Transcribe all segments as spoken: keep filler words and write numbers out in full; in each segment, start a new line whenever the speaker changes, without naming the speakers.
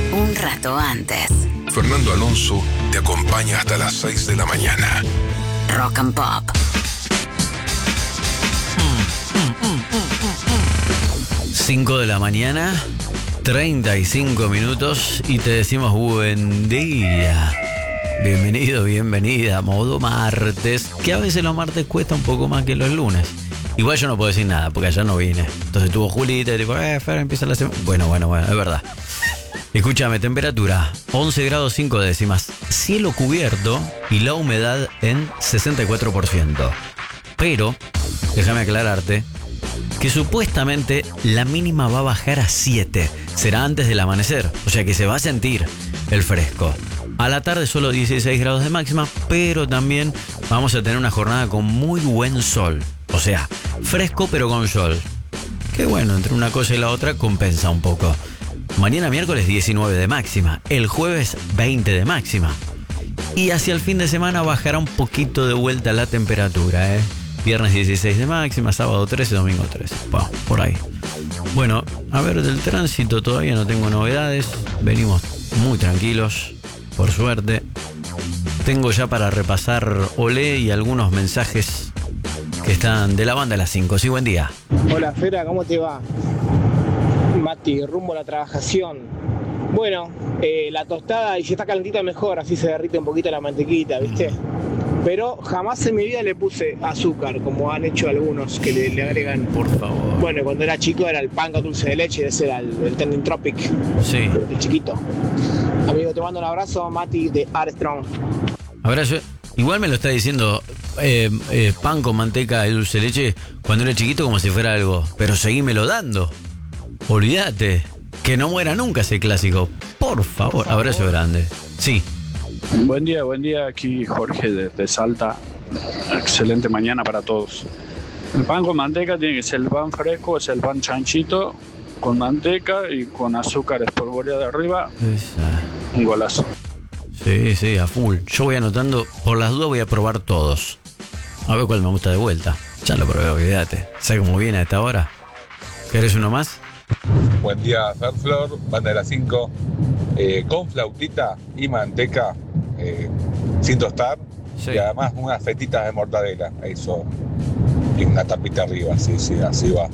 un rato antes.
Fernando Alonso te acompaña hasta las seis de la mañana.
Rock and Pop.
cinco de la mañana, treinta y cinco minutos y te decimos buen día. Bienvenido, bienvenida, modo martes, que a veces los martes cuesta un poco más que los lunes. Igual yo no puedo decir nada, porque allá no vine. Entonces tuvo Julita y dijo, eh, Fer, empieza la semana. Bueno, bueno, bueno, es verdad. Escúchame, temperatura, once grados cinco décimas, cielo cubierto y la humedad en sesenta y cuatro por ciento. Pero, déjame aclararte, que supuestamente la mínima va a bajar a siete. Será antes del amanecer, o sea que se va a sentir el fresco. A la tarde solo dieciséis grados de máxima, pero también vamos a tener una jornada con muy buen sol. O sea, fresco pero con sol. Que bueno, entre una cosa y la otra compensa un poco. Mañana miércoles diecinueve de máxima, el jueves veinte de máxima. Y hacia el fin de semana bajará un poquito de vuelta la temperatura, ¿eh? Viernes dieciséis de máxima, sábado trece, domingo trece. Bueno, por ahí. Bueno, a ver, del tránsito todavía no tengo novedades. Venimos muy tranquilos, por suerte. Tengo ya para repasar Olé y algunos mensajes que están de la banda a las cinco. Sí, buen día.
Hola, Fera, ¿cómo te va? Mati, rumbo a la trabajación. Bueno, eh, la tostada, y si está calentita mejor, así se derrite un poquito la mantequita, ¿viste? Pero jamás en mi vida le puse azúcar, como han hecho algunos que le, le agregan.
Por favor.
Bueno, cuando era chico era el pan con dulce de leche, ese era el, el Trending Tropic.
Sí.
El chiquito. Amigo, te mando un abrazo, Mati de Armstrong.
Abrazo. Igual me lo está diciendo eh, eh, pan con manteca y dulce de leche cuando era chiquito como si fuera algo. Pero seguímelo dando. Olvídate. Que no muera nunca ese clásico. Por favor. Abrazo grande. Sí.
Buen día, buen día. Aquí Jorge desde Salta. Excelente mañana para todos. El pan con manteca tiene que ser el pan fresco, es el pan chanchito con manteca y con azúcar espolvoreada de arriba.
Esa.
Un golazo.
Sí, sí, a full. Yo voy anotando, por las dudas voy a probar todos. A ver cuál me gusta de vuelta. Ya lo probé, olvídate. ¿Sabes cómo viene a esta hora? ¿Querés uno más?
Buen día, Ferflor, banda de las cinco. Eh, con flautita y manteca, eh, sin tostar. Sí. Y además unas fetitas de mortadela. Eso. Y una tapita arriba, sí, sí, así va.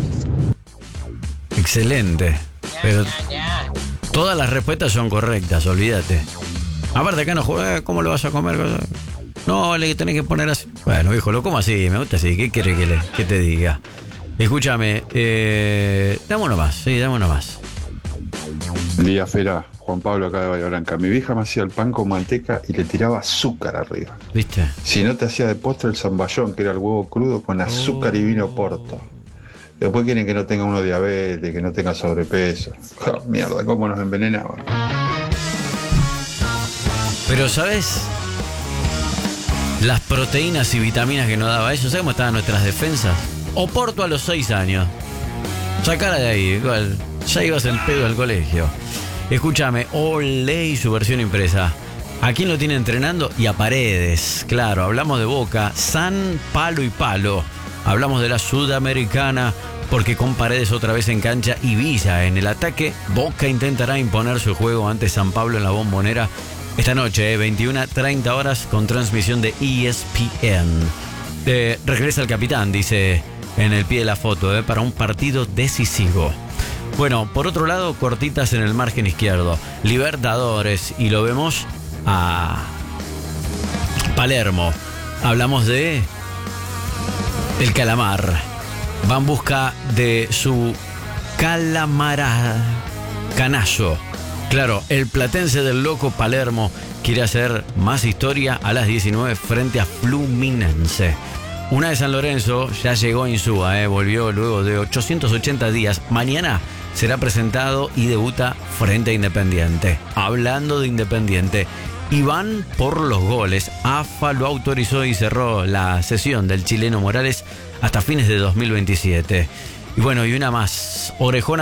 Excelente. Pero todas las respuestas son correctas, olvídate. Aparte acá no juega, ¿cómo lo vas a comer? No, le tenés que poner así. Bueno, hijo, lo como así, me gusta así. ¿Qué quiere que, le, que te diga? Escúchame, eh, dame uno más, sí, dame uno más.
Buen día, Fera. Juan Pablo acá de Bahía Blanca. Mi vieja me hacía el pan con manteca y le tiraba azúcar arriba.
¿Viste?
Si no, te hacía de postre el zamballón, que era el huevo crudo con azúcar oh. y vino porto. Después quieren que no tenga uno diabetes, que no tenga sobrepeso. Oh, mierda, cómo nos envenenaban.
Pero, ¿sabes? Las proteínas y vitaminas que nos daba eso, ¿sabes cómo estaban nuestras defensas? Oporto a los seis años. Sacala de ahí, igual. Ya ibas en pedo al colegio. Escúchame, Olé y su versión impresa. ¿A quién lo tiene entrenando? Y a Paredes. Claro, hablamos de Boca, San Palo y Palo. Hablamos de la Sudamericana, porque con Paredes otra vez en cancha y Villa en el ataque, Boca intentará imponer su juego ante San Pablo en la Bombonera esta noche, eh, veintiuna treinta horas, con transmisión de E S P N. Eh, regresa el capitán, dice en el pie de la foto, eh, para un partido decisivo. Bueno, por otro lado, cortitas en el margen izquierdo. Libertadores, y lo vemos a Palermo. Hablamos de el calamar. Va en busca de su calamara canazo. Claro, el platense del loco Palermo quiere hacer más historia a las diecinueve frente a Fluminense. Una de San Lorenzo ya llegó a Insúa, eh, volvió luego de ochocientos ochenta días. Mañana será presentado y debuta frente a Independiente. Hablando de Independiente, y van por los goles. A F A lo autorizó y cerró la sesión del chileno Morales hasta fines de dos mil veintisiete. Y bueno, y una más. Orejona